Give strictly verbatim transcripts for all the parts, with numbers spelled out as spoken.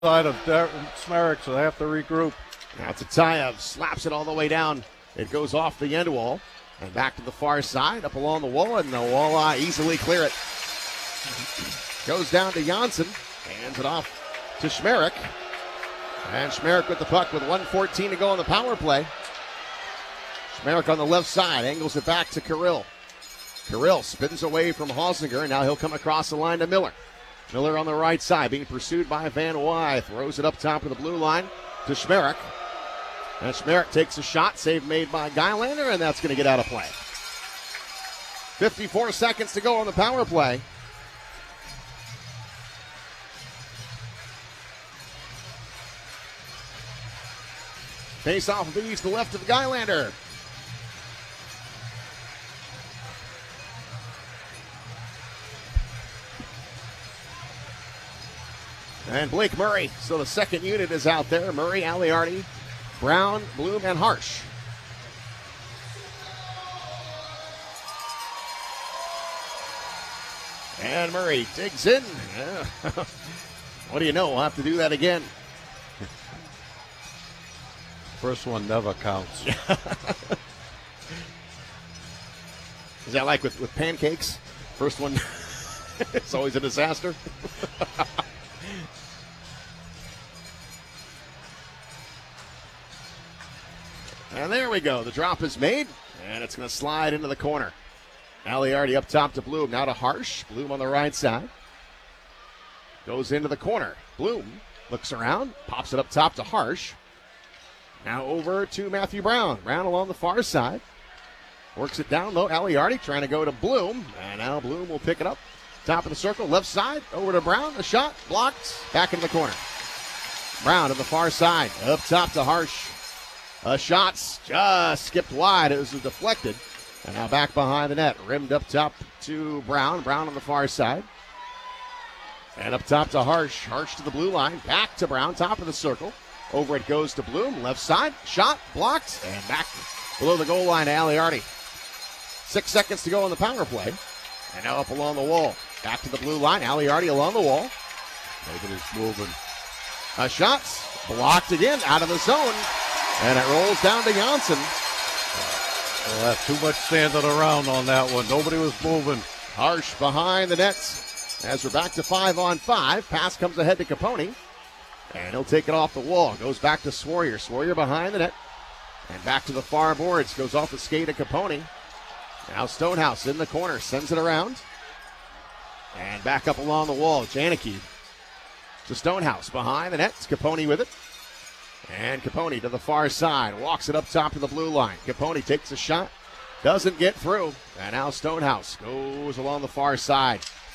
side of Smerik, so they have to regroup. Now Tatayev slaps it all the way down. It goes off the end wall and back to the far side, up along the wall, and the Walleye easily clear it. Goes down to Janssen, hands it off to Smerik. And Smerik with the puck with one fourteen to go on the power play. Smerik on the left side, angles it back to Kirill. Kirill spins away from Hosinger, and now he'll come across the line to Miller. Miller on the right side, being pursued by Van Wy. Throws it up top of the blue line to Smerik. And Smerik takes a shot, save made by Gylander, and that's going to get out of play. fifty-four seconds to go on the power play. Face off of the east to left of Gylander. And Blake Murray. So the second unit is out there. Murray, Aliardi, Brown, Bloom, and Harsh. And Murray digs in. Yeah. What do you know? We'll have to do that again. First one never counts. Is that like with, with pancakes? First one, it's always a disaster. And there we go. The drop is made, and it's going to slide into the corner. Aliardi up top to Bloom. Now to Harsh. Bloom on the right side. Goes into the corner. Bloom looks around, pops it up top to Harsh. Now over to Matthew Brown. Brown along the far side. Works it down low. Aliardi trying to go to Bloom. And now Bloom will pick it up. Top of the circle, left side. Over to Brown. A shot. Blocked. Back into the corner. Brown to the far side. Up top to Harsh. Uh, shots just skipped wide. It was deflected. And now back behind the net. Rimmed up top to Brown. Brown on the far side. And up top to Harsh. Harsh to the blue line. Back to Brown. Top of the circle. Over it goes to Bloom. Left side. Shot. Blocked. And back below the goal line to Aliardi. Six seconds to go on the power play. And now up along the wall. Back to the blue line. Aliardi along the wall. Nobody's moving. A shot. Blocked again. Out of the zone. And it rolls down to Janssen. Well, that's too much standing around on that one. Nobody was moving. Harsh behind the nets. As we're back to five on five. Pass comes ahead to Caponi. And he'll take it off the wall. Goes back to Sawyer. Sawyer behind the net. And back to the far boards. Goes off the skate to Caponi. Now Stonehouse in the corner. Sends it around. And back up along the wall. Janicki to Stonehouse behind the net. Caponi with it. And Caponi to the far side. Walks it up top to the blue line. Caponi takes a shot. Doesn't get through. And now Stonehouse goes along the far side.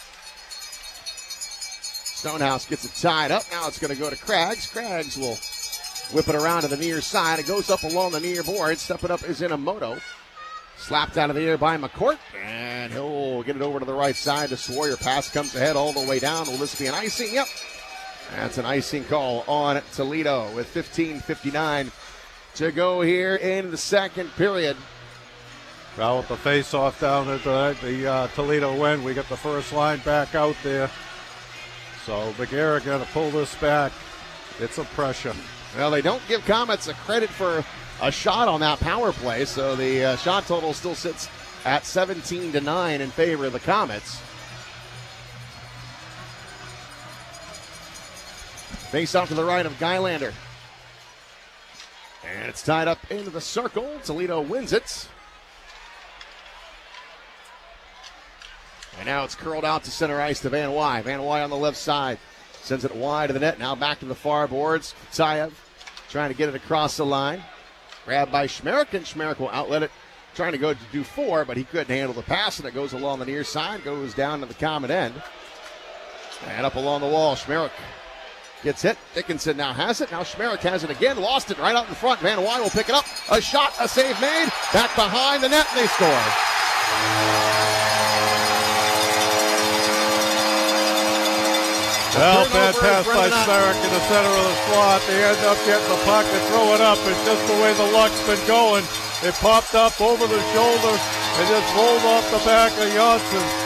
Stonehouse gets it tied up. Now it's going to go to Craggs. Craggs will whip it around to the near side. It goes up along the near board. Stepping up is Inamoto. Slapped out of the air by McCourt. And he'll get it over to the right side to Sawyer. Pass comes ahead all the way down. Will this be an icing? Yep. That's an icing call on Toledo with fifteen fifty-nine to go here in the second period. Well, with the face-off down at the, the uh, Toledo end, we get the first line back out there. So McGarrett got to pull this back. It's a pressure. Well, they don't give Comets a credit for a shot on that power play, so the uh, shot total still sits at seventeen to nine in favor of the Comets. Face off to the right of Gylander. And it's tied up into the circle. Toledo wins it. And now it's curled out to center ice to Van Wy. Van Wy on the left side. Sends it wide to the net. Now back to the far boards. Tatayev trying to get it across the line. Grabbed by Smerik, and Smerik will outlet it. Trying to go to do four, but he couldn't handle the pass, and it goes along the near side. Goes down to the common end. And up along the wall, Smerik gets hit. Dickinson now has it. Now Smerik has it again. Lost it right out in front. Van Wy will pick it up. A shot, a save made. Back behind the net, and they score. Well, bad pass by Smerik in the center of the slot. They end up getting the puck and throw it up. It's just the way the luck's been going. It popped up over the shoulder and just rolled off the back of Janssen.